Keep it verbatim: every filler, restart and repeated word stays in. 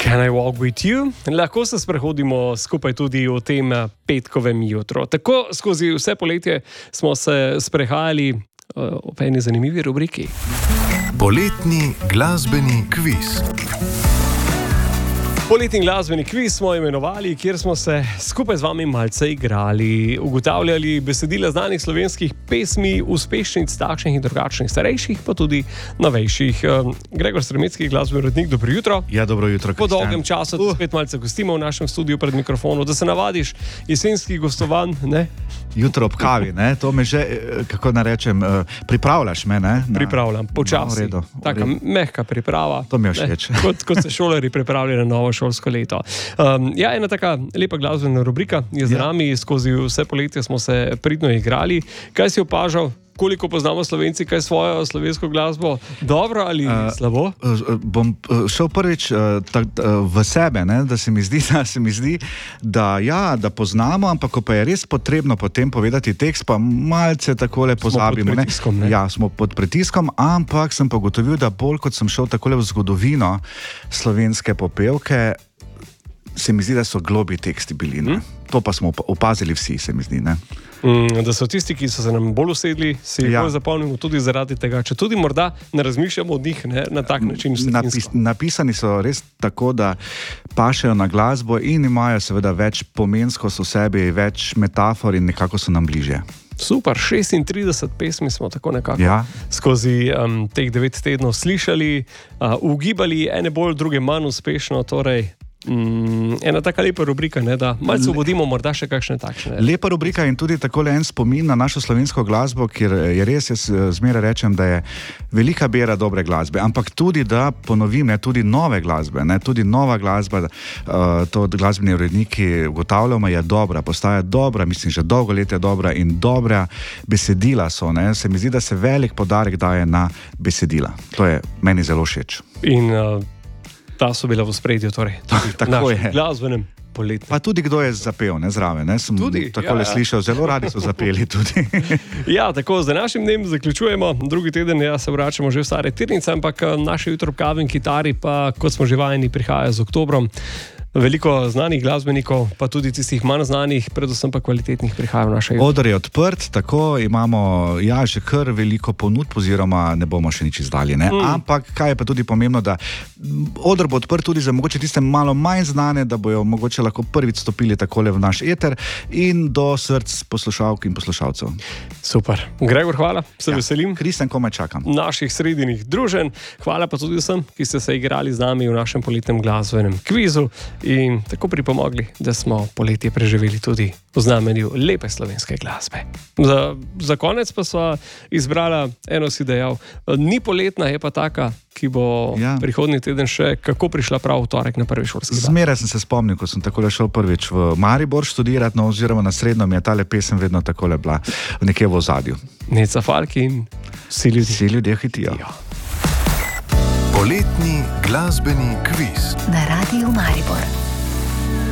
Can I walk with you? Lahko se sprehodimo skupaj tudi v tem petkovem jutru. Tako skozi vse poletje smo se sprehajali uh, v eni zanimivi rubriki. Poletni glasbeni kviz. Poletni glasbeni kviz smo imenovali, kjer smo se skupaj z vami malce igrali, ugotavljali besedila znanih slovenskih pesmi, uspešnic, takšnih in drugačnih, starejših, pa tudi novejših. Gregor Stremecki, glasbeni urednik, dobro jutro. Ja, dobro jutro, Po Kristjan. dolgem času uh. spet malce gostimo v našem studiu pred mikrofonom, da se navadiš jesenskih gostovanj, ne? Jutro ob kavi, ne? To me že, kako narečem, pripravljaš me, ne? Na... Pripravljam, počasi. No, Taka mehka priprava. To mi je všeč. Kot, kot se šolarji pripravljajo na novo šolsko leto. Um, ja, ena taka lepa glasbena rubrika je z nami, ja. Skozi vse poletje smo se pridno igrali. Kaj si opažal? Koliko poznamo Slovenci, kaj svojo slovensko glasbo? Dobro ali uh, slabo? Uh, bom šel prvič uh, tak, uh, v sebe, ne? Da se mi zdi, da se mi zdi, da ja, da poznamo, ampak ko pa je res potrebno potem povedati tekst, pa malce takole pozabimo. Smo pod pritiskom, ne? Ne? Ja, smo pod pritiskom, ampak sem pa ugotovil, da bolj kot sem šel takole v zgodovino slovenske popevke, se mi zdi, da so globi teksti bili. Ne? Hmm? To pa smo opazili vsi, se mi zdi, ne? Mm, da so tisti, ki so se nam bolj usedli, si jih ja. bolj zapomnimo tudi zaradi tega, če tudi morda ne razmišljamo od njih, ne, na tak način. Napis, napisani so res tako, da pašejo na glasbo in imajo seveda več pomenskost v sebi, več metafor in nekako so nam bližje. Super, šestintrideset pesmi smo tako nekako ja. skozi um, teh devet tednov slišali, uh, ugibali, ene bolj, druge manj uspešno, torej Mm, ena taka lepa rubrika, ne, da malce obudimo morda še kakšne takšne. Lepa rubrika in tudi takole en spomin na našo slovensko glasbo, kjer je res, jaz zmeraj rečem, da je velika bera dobre glasbe, ampak tudi, da ponovim, ne, tudi nove glasbe, ne, tudi nova glasba, uh, to glasbeni uredniki ugotavljamo, je dobra, postaja dobra, mislim, že dolgo let je dobra in dobra besedila so, ne, se mi zdi, da se velik poudarek daje na besedila. To je meni zelo všeč. In uh, ta so bila v spredju, torej tudi tako je. Glasbenem poletnem. Pa tudi kdo je zapel, ne, zraven, ne, sem tudi, takole ja, ja. slišal, zelo radi so zapeli tudi. Ja, tako, z današnjim dnem zaključujemo, drugi teden ja, se vračamo že v stare tirnice, ampak naše jutro ob kavi in kitari pa, kot smo že vajeni, prihaja z oktobrom. Veliko znanih glasbenikov, pa tudi tistih manj znanih, predvsem pa kvalitetnih prihaja v naše jutro. Oder je odprt, tako imamo ja, že kar veliko ponudb, oziroma ne bomo še nič izdali. Ne? Mm. Ampak kaj je pa tudi pomembno, da oder bo odprt tudi za mogoče tiste malo manj znane, da bojo mogoče lahko prvič stopili takole v naš eter in do src poslušalk in poslušalcev. Super. Gregor, hvala, se ja. veselim. Kristjan, komaj čakam. Naših sredinih druženj. Hvala pa tudi vsem, ki ste se igrali z nami v našem poletnem glasbenem kvizu in tako pripomogli, da smo poletje preživeli tudi v znamenju lepe slovenske glasbe. Za, za konec pa sva izbrala, eno si dejal, ni poletna, je pa taka, ki bo ja. prihodnji teden še kako prišla prav v torek na prvi šolski dan. Zmeraj sem se spomnil, ko sem takole šel prvič v Maribor študirati, no, oziroma na srednjo mi je tale pesem vedno takole bila nekje v ozadju. Neca Falki in vsi ljudje. Vsi ljudje hitijo. Ja. Poletni glasbeni kviz na Radiu Maribor.